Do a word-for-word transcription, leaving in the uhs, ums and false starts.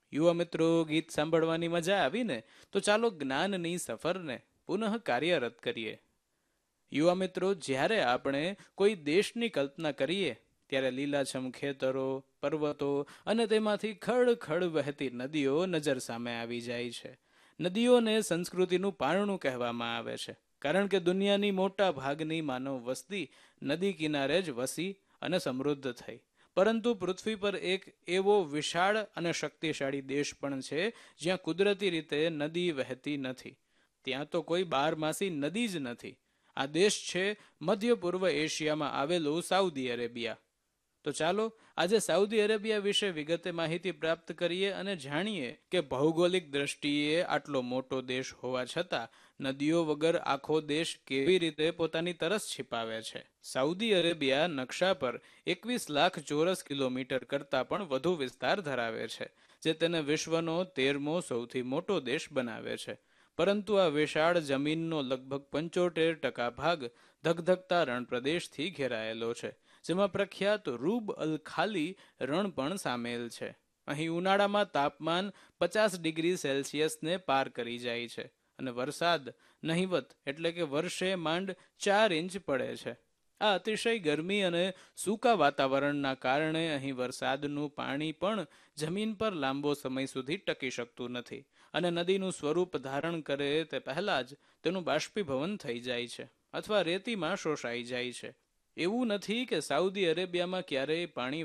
યુવા મિત્રો, ગીત સાંભળવાની મજા આવી ને? તો ચાલો જ્ઞાનની સફરને પુનઃ કાર્યરત કરીએ. યુવા મિત્રો, જ્યારે આપણે કોઈ દેશની કલ્પના કરીએ ત્યારે લીલાછમ ખેતરો, પર્વતો અને તેમાંથી ખડ ખડ વહેતી નદીઓ નજર સામે આવી જાય છે. નદીઓને સંસ્કૃતિનું પારણું કહેવામાં આવે છે, કારણ કે દુનિયાની મોટા ભાગની માનવ વસ્તી નદી કિનારે જ વસી અને સમૃદ્ધ થઈ. પરંતુ પૃથ્વી પર એક એવો વિશાળ અને શક્તિશાળી દેશ પણ છે જ્યાં કુદરતી રીતે નદી વહેતી નથી. ત્યાં તો કોઈ બારમાસી નદી જ નથી. આ દેશ છે મધ્ય પૂર્વ એશિયામાં આવેલું સાઉદી અરેબિયા. તો ચાલો આજે સાઉદી અરેબિયા વિશે વિગતે માહિતી પ્રાપ્ત કરીએ અને જાણીએ કે ભૌગોલિક દ્રષ્ટિએ આટલો મોટો દેશ હોવા છતાં નદીઓ વગર આખો દેશ કેવી રીતે પોતાની તરસ छिपाવે છે. સાઉદી અરેબિયા નકશા પર એકવીસ લાખ ચોરસ કિલોમીટર કરતાં પણ વધુ વિસ્તાર ધરાવે છે, જે તેને વિશ્વનો તેરમો સૌથી મોટો દેશ બનાવે છે. પરંતુ આ વિશાળ જમીનનો લગભગ પંચોતેર ટકા ભાગ ધગધગતા રણ પ્રદેશથી ઘેરાયેલો છે, જેમાં પ્રખ્યાત રૂબ અલ ખાલી રણ પણ સામેલ છે. અહીં ઉનાળામાં તાપમાન પચાસ ડિગ્રી સેલ્સિયસને પાર કરી જાય છે અને વરસાદ નહિવત એટલે કે વર્ષે માંડ ચાર ઇંચ પડે છે. આ અતિશય ગરમી અને સૂકા વાતાવરણના કારણે અહીં વરસાદનું પાણી પણ જમીન પર લાંબો સમય સુધી ટકી શકતું નથી અને નદીનું સ્વરૂપ ધારણ કરે તે પહેલા જ તેનું બાષ્પીભવન થઈ જાય છે અથવા રેતીમાં શોષાઈ જાય છે. એવું નથી કે સાઉદી અરેબિયામાં ક્યારેય પાણી